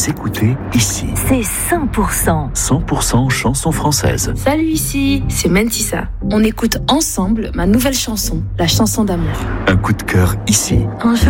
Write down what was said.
Vous écoutez ici. C'est 100%. 100% chansons françaises. Salut, ici, c'est Mentissa. On écoute ensemble ma nouvelle chanson, la chanson d'amour. Un coup de cœur ici. Un jeu